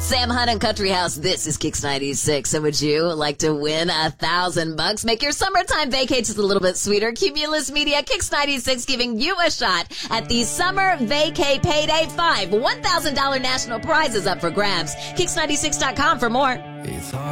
Sam Hunt and Country House. This is Kicks 96. And would you like to win $1,000? Make your summertime vacay just a little bit sweeter. Cumulus Media, Kicks 96, giving you a shot at the Summer Vacay Payday 5. $1,000 national prizes up for grabs. Kicks96.com for more.